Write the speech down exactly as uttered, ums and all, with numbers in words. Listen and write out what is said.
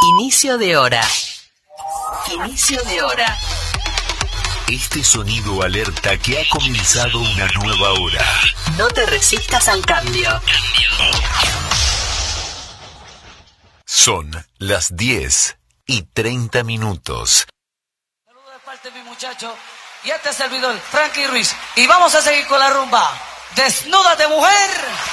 Inicio de hora. Inicio de hora. Este sonido alerta que ha comenzado una nueva hora. No te resistas al cambio. Son las diez y treinta minutos. Saludos de parte de mi muchacho y este servidor, Frankie Ruiz. Y vamos a seguir con la rumba. ¡Desnúdate, mujer!